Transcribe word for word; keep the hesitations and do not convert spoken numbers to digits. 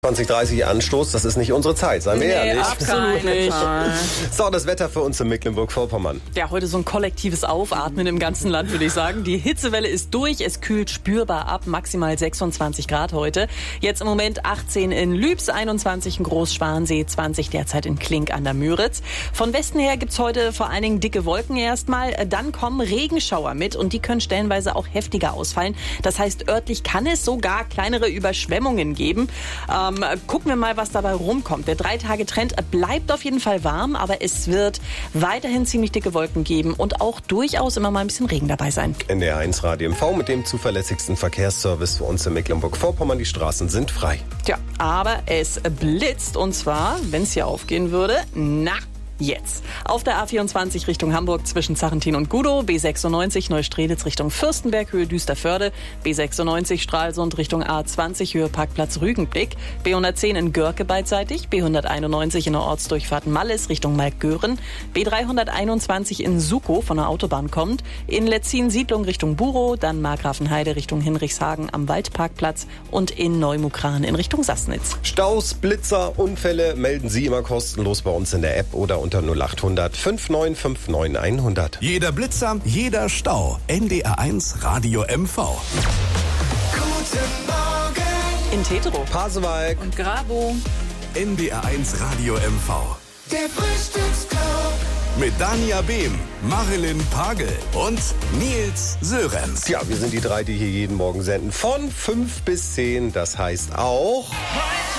zwanzig dreißig Anstoß, das ist nicht unsere Zeit, seien wir nee, ehrlich. Absolut nicht. So, das Wetter für uns in Mecklenburg-Vorpommern. Ja, heute so ein kollektives Aufatmen im ganzen Land, würde ich sagen. Die Hitzewelle ist durch, es kühlt spürbar ab, maximal sechsundzwanzig Grad heute. Jetzt im Moment achtzehn in Lübs, einundzwanzig in Großschwansee, zwanzig derzeit in Klink an der Müritz. Von Westen her gibt's heute vor allen Dingen dicke Wolken erstmal. Dann kommen Regenschauer mit und die können stellenweise auch heftiger ausfallen. Das heißt, örtlich kann es sogar kleinere Überschwemmungen geben. Ähm, Gucken wir mal, was dabei rumkommt. Der Drei-Tage-Trend bleibt auf jeden Fall warm, aber es wird weiterhin ziemlich dicke Wolken geben und auch durchaus immer mal ein bisschen Regen dabei sein. N D R eins Radio M V mit dem zuverlässigsten Verkehrsservice für uns in Mecklenburg-Vorpommern. Die Straßen sind frei. Tja, aber es blitzt und zwar, wenn es hier aufgehen würde, na, jetzt. Auf der A vierundzwanzig Richtung Hamburg zwischen Zachentin und Gudow, B sechsundneunzig Neustrelitz Richtung Fürstenberg, Höhe Düsterförde, B sechsundneunzig Stralsund Richtung A zwanzig, Höhe Parkplatz Rügenblick, B hundertzehn in Görke beidseitig, B hunderteinundneunzig in der Ortsdurchfahrt Mallis Richtung Malkgören, B dreihunderteinundzwanzig in Sukow von der Autobahn kommt, in Letzin-Siedlung Richtung Burow, dann Markgrafenheide Richtung Hinrichshagen am Waldparkplatz und in Neumukran in Richtung Sassnitz. Staus, Blitzer, Unfälle melden Sie immer kostenlos bei uns in der App oder unter null acht hundert fünf neun fünf neun hundert. Jeder Blitzer, jeder Stau. N D R eins Radio M V. Guten Morgen In Tetero. Pasewalk. Und Grabow. N D R eins Radio M V. der Frühstücksclub. Mit Dania Behm, Marilyn Pagel und Nils Sörenz. Tja, wir sind die drei, die hier jeden Morgen senden. Von fünf bis zehn. Das heißt auch...